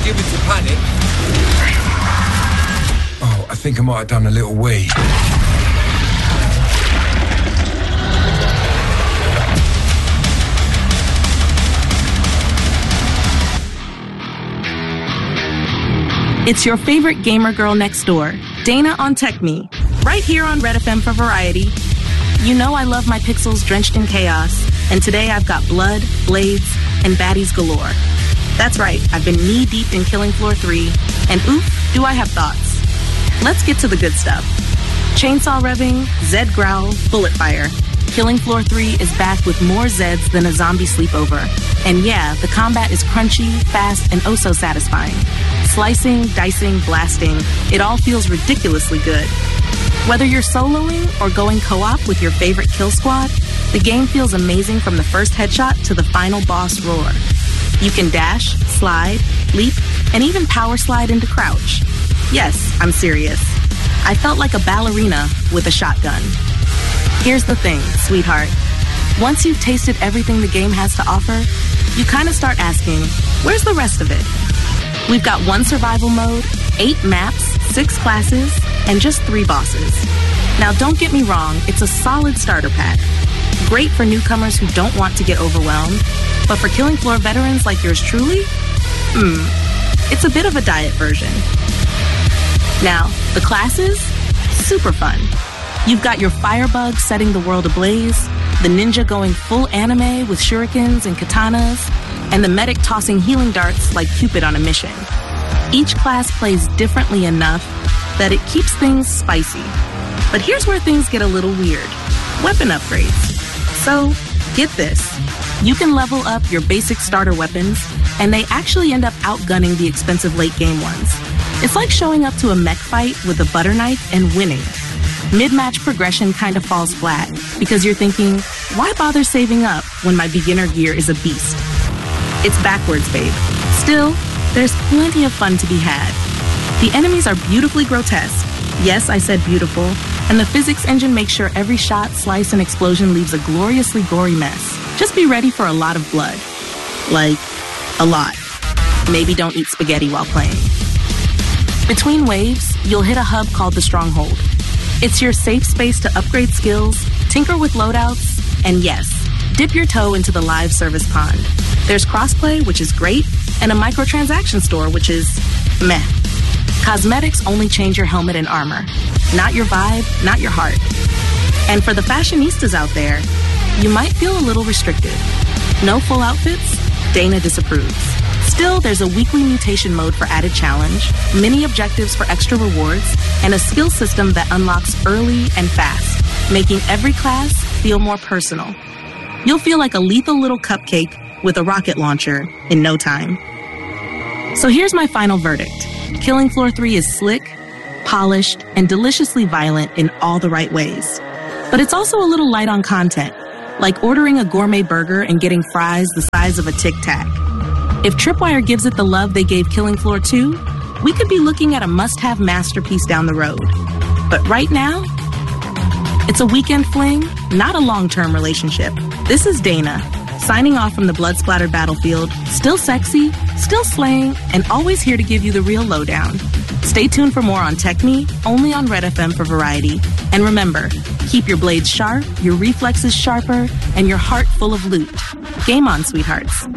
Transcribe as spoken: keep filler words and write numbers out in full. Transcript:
given to panic. Oh, I think I might have done a little wee. It's your favorite gamer girl next door, Dana on Tech Me, right here on Red F M for Variety. You know I love my pixels drenched in chaos, and today I've got blood, blades, and baddies galore. That's right, I've been knee-deep in Killing Floor three, and oof, do I have thoughts. Let's get to the good stuff. Chainsaw revving, Zed growl, bullet fire. Killing Floor three is back with more Zeds than a zombie sleepover. And yeah, the combat is crunchy, fast, and oh so satisfying. Slicing, dicing, blasting, it all feels ridiculously good. Whether you're soloing or going co-op with your favorite kill squad, the game feels amazing from the first headshot to the final boss roar. You can dash, slide, leap, and even power slide into crouch. Yes, I'm serious. I felt like a ballerina with a shotgun. Here's the thing, sweetheart. Once you've tasted everything the game has to offer, you kind of start asking, where's the rest of it? We've got one survival mode, eight maps, six classes, and just three bosses. Now don't get me wrong, it's a solid starter pack. Great for newcomers who don't want to get overwhelmed, but for Killing Floor veterans like yours truly, hmm, it's a bit of a diet version. Now, the classes? Super fun. You've got your firebug setting the world ablaze, the ninja going full anime with shurikens and katanas, and the medic tossing healing darts like Cupid on a mission. Each class plays differently enough that it keeps things spicy. But here's where things get a little weird. Weapon upgrades. So, get this. You can level up your basic starter weapons, and they actually end up outgunning the expensive late game ones. It's like showing up to a mech fight with a butter knife and winning. Mid-match progression kind of falls flat because you're thinking, why bother saving up when my beginner gear is a beast? It's backwards, babe. Still, there's plenty of fun to be had. The enemies are beautifully grotesque. Yes, I said beautiful. And the physics engine makes sure every shot, slice, and explosion leaves a gloriously gory mess. Just be ready for a lot of blood. Like, a lot. Maybe don't eat spaghetti while playing. Between waves, you'll hit a hub called the Stronghold. It's your safe space to upgrade skills, tinker with loadouts, and yes, dip your toe into the live service pond. There's crossplay, which is great, and a microtransaction store, which is meh. Cosmetics only change your helmet and armor. Not your vibe, not your heart. And for the fashionistas out there, you might feel a little restricted. No full outfits? Dana disapproves. Still, there's a weekly mutation mode for added challenge, mini objectives for extra rewards, and a skill system that unlocks early and fast, making every class feel more personal. You'll feel like a lethal little cupcake with a rocket launcher in no time. So here's my final verdict. Killing Floor three is slick, polished, and deliciously violent in all the right ways. But it's also a little light on content, like ordering a gourmet burger and getting fries the size of a Tic Tac. If Tripwire gives it the love they gave Killing Floor two, we could be looking at a must-have masterpiece down the road. But right now, it's a weekend fling, not a long-term relationship. This is Dana, signing off from the blood-splattered battlefield, still sexy, still slaying, and always here to give you the real lowdown. Stay tuned for more on Tech Me, only on Red F M for Variety. And remember, keep your blades sharp, your reflexes sharper, and your heart full of loot. Game on, sweethearts.